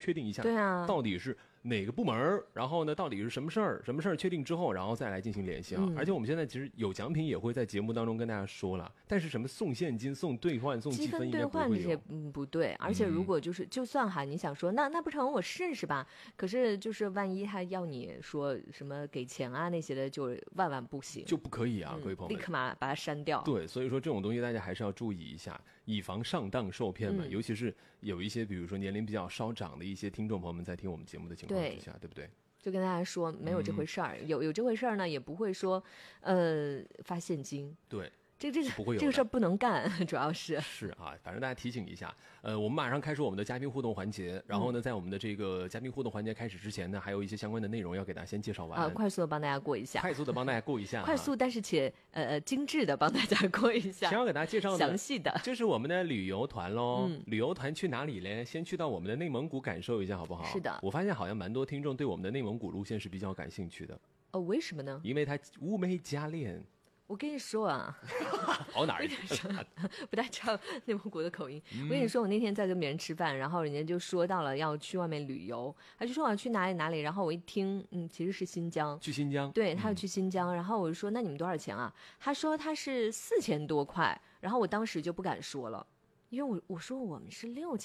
确定一下， 对啊， 到底是哪个部门，然后呢，到底是什么事儿？什么事儿确定之后，然后再来进行联系啊。而且我们现在其实有奖品也会在节目当中跟大家说了，但是什么送现金、送兑换、送积分应该不会有。 积分兑换这些不对。而且如果就算哈，你想说那不成我试试吧？可是就是万一他要你说什么给钱啊那些的，就万万不行， 就不可以啊，各位朋友们， 立刻把它删掉。 对，所以说这种东西大家还是要注意一下，以防上当受骗嘛。尤其是有一些比如说年龄比较稍长的一些听众朋友们在听我们节目的情况之下，对不对？ 就跟大家说没有这回事儿，有这回事儿呢，也不会说发现金。 对。 这不会有这个事儿不能干，主要是啊，反正大家提醒一下。我们马上开始我们的嘉宾互动环节，然后呢，在我们的这个嘉宾互动环节开始之前呢，还有一些相关的内容要给大家先介绍完。 快速的帮大家过一下， 快速但是且精致的帮大家过一下。 先要给大家介绍详细的， 这是我们的旅游团喽。旅游团去哪里嘞？先去到我们的内蒙古感受一下，好不好？ 是的， 我发现好像蛮多听众对我们的内蒙古路线是比较感兴趣的。 为什么呢？ 因为它物美价廉。 我跟你说啊， 跑哪儿去？ 不太知道内蒙古的口音。我跟你说，我那天在跟别人吃饭，然后人家就说到了要去外面旅游，他就说我要去哪里哪里，然后我一听，其实是新疆。 去新疆？ 对，他要去新疆，然后我就说那你们多少钱啊？他说他是4000多块，然后我当时就不敢说了。因为我说我们是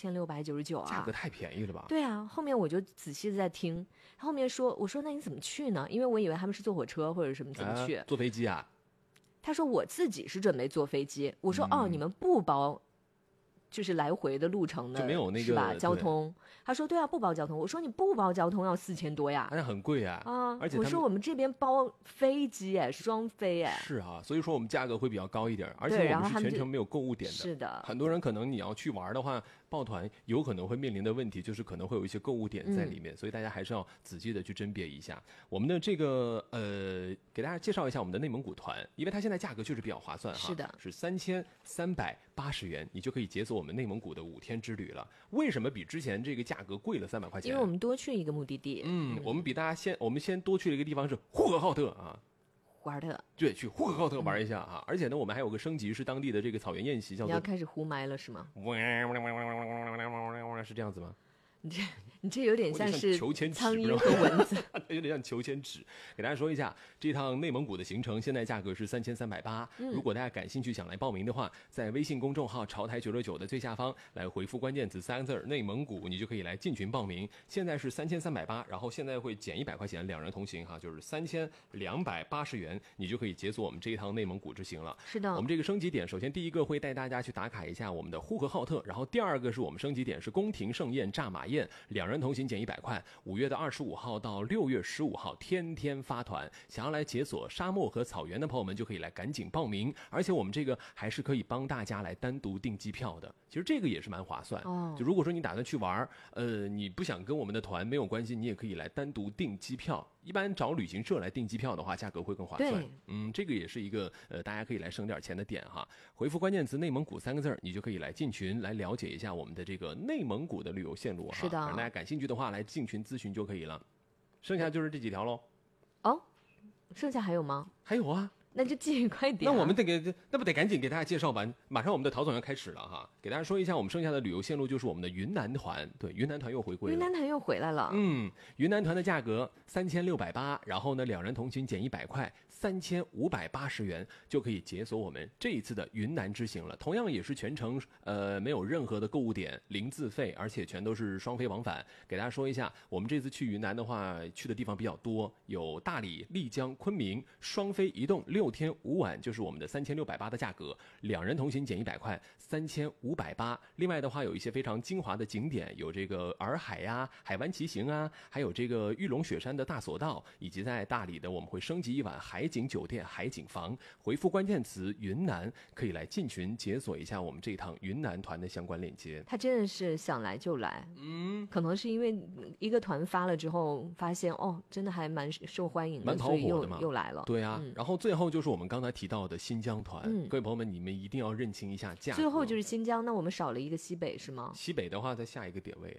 6699啊， 价格太便宜了吧？ 对啊，后面我就仔细的在听，后面我说那你怎么去呢？因为我以为他们是坐火车或者什么怎么去， 坐飞机啊？ 他说我自己是准备坐飞机，我说你们不包就是来回的路程的， 就没有那个是吧？交通，他说对啊，不包交通。我说你不包交通要4000多呀， 那很贵啊。而且我说我们这边包飞机哎，双飞哎。 是啊，所以说我们价格会比较高一点，而且我们是全程没有购物点的。 是的， 很多人可能你要去玩的话，抱团有可能会面临的问题就是可能会有一些购物点在里面，所以大家还是要仔细的去甄别一下。我们的这个给大家介绍一下我们的内蒙古团，因为它现在价格确实比较划算哈， 是的， 是3380元，你就可以解锁我们内蒙古的5天之旅了。为什么比之前这个价格贵了300块钱？ 因为我们多去一个目的地。 我们比大家我们先多去了一个地方是呼和浩特啊。 玩的对，去呼和浩特玩一下啊！而且呢，我们还有个升级是当地的这个草原宴席，叫做你要开始呼麦了是吗？ 是这样子吗？ 你这有点像是苍蝇和蚊子， 有点像求签纸。给大家说一下，这趟内蒙古的行程现在价格是3380。如果大家感兴趣想来报名的话，在微信公众号潮台969的最下方来回复关键词3个字内蒙古，你就可以来进群报名。现在是3380，然后现在会减100块钱，2人同行哈，就是3280元，你就可以解锁我们这一趟内蒙古之行了。 是的， 我们这个升级点，首先第一个会带大家去打卡一下我们的呼和浩特，然后第二个是我们升级点是宫廷盛宴炸马宴，2人同行减100块，5月25号到6月15号天天发团，想要来解锁沙漠和草原的朋友们就可以来赶紧报名，而且我们这个还是可以帮大家来单独订机票的，其实这个也是蛮划算。就如果说你打算去玩，你不想跟我们的团没有关系，你也可以来单独订机票。一般找旅行社来订机票的话，价格会更划算。这个也是一个大家可以来省点钱的点哈。回复关键词内蒙古3个字，你就可以来进群来了解一下我们的这个内蒙古的旅游线路哈。 是的， 大家感兴趣的话来进群咨询就可以了。剩下就是这几条喽。 剩下还有吗？ 还有啊。 那就尽快点、 那我们那不得赶紧给大家介绍完，马上我们的陶总要开始了哈，给大家说一下我们剩下的旅游线路就是我们的云南团，对，云南团又回归了， 云南团又回来了， 云南团的价格3680，然后呢2人同行减100块，3580元就可以解锁我们这一次的云南之行了，同样也是全程没有任何的购物点，零自费，而且全都是双飞往返。给大家说一下，我们这次去云南的话，去的地方比较多，有大理、丽江、昆明，双飞移动6天5晚就是我们的3680的价格，2人同行减100块，3580。另外的话，有一些非常精华的景点，有这个洱海呀、海湾骑行啊，还有这个玉龙雪山的大索道，以及在大理的我们会升级一晚海景酒店、海景房。回复关键词云南，可以来进群解锁一下我们这一趟云南团的相关链接。 他真的是想来就来，可能是因为一个团发了之后，发现真的还蛮受欢迎的， 蛮讨火的嘛， 所以又来了。 对啊，然后最后就是我们刚才提到的新疆团，各位朋友们，你们一定要认清一下价格。 最后就是新疆，那我们少了一个西北是吗？ 西北的话，再下一个点位啊。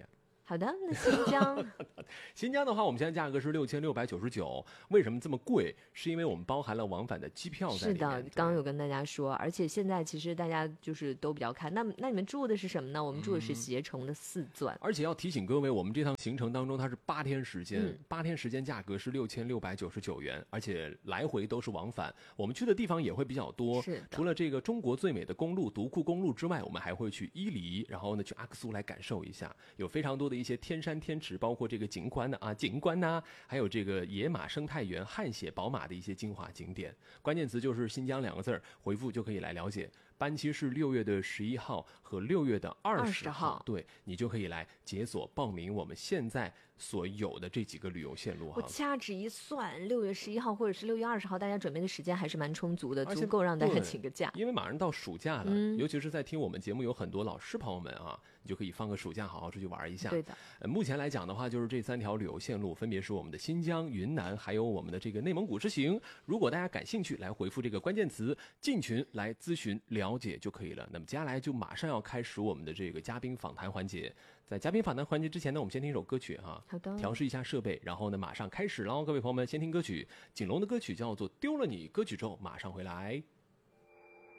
好的，那新疆新疆的话，我们现在价格是6699，为什么这么贵？是因为我们包含了往返的机票在是的， 里面。 刚刚有跟大家说，而且现在其实大家就是都比较看，那你们住的是什么呢？我们住的是携程的4钻， 而且要提醒各位，我们这趟行程当中它是8天时间，8天时间价格是6699元，而且来回都是往返。我们去的地方也会比较多， 是的除了这个中国最美的公路独库公路之外，我们还会去伊犁，然后呢去阿克苏来感受一下，有非常多的一些天山天池，包括这个景观呐，还有这个野马生态园、汗血宝马的一些精华景点。关键词就是新疆2个字，回复就可以来了解。班期是6月的11号和6月的20号，对，你就可以来解锁报名我们现在所有的这几个旅游线路我哈。 掐指一算，6月11号或者是6月20号，大家准备的时间还是蛮充足的， 而且足够让大家对请个假。 因为马上到暑假了，尤其是在听我们节目有很多老师朋友们啊，你就可以放个暑假好好出去玩一下。 对的， 目前来讲的话，就是这3条旅游线路，分别是我们的新疆、云南，还有我们的这个内蒙古之行。如果大家感兴趣，来回复这个关键词进群来咨询了解就可以了。那么接下来就马上要开始我们的这个嘉宾访谈环节。在嘉宾访谈环节之前呢，我们先听一首歌曲哈， 好的， 调试一下设备，然后呢马上开始喽。各位朋友们，先听歌曲，景龙的歌曲叫做《丢了你》，歌曲之后马上回来。